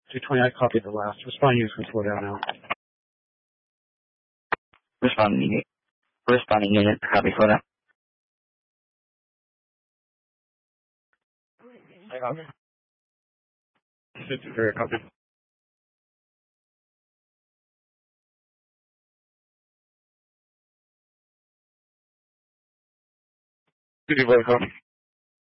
220, I copied the last. Responding units can slow down now. Responding unit, copy for that. I copy. 53, copy. 54, copy.